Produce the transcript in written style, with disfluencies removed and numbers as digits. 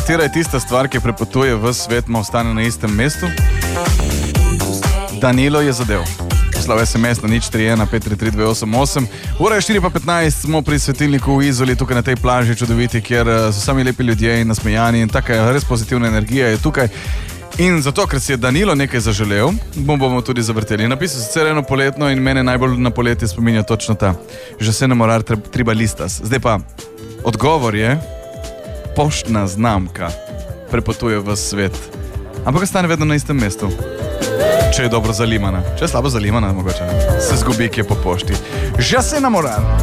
Katera je tista stvar, ki prepotuje v svet, ma ostane na istem mestu? Danilo je zadev. Poslal SMS na 031-533-288. Ura je 4:15, smo pri svetilniku v Izoli, tukaj na tej plaži čudoviti, kjer so sami lepi ljudje in nasmejani in taka res pozitivna energija je tukaj. In zato, ker si je Danilo nekaj zaželel, bomo tudi zavrteli. Napisal sicer eno poletno in mene najbolj na poletje spominja točno ta. Že se ne morar treba listas. Zdaj pa, odgovor je, poštna znamka prepotuje v svet. Ampak ostane vedno na istem mestu. Če je dobro zalimana. Če je slabo zalimana, mogoče ne. Se zgubi, ki je po pošti. Že se ne morar.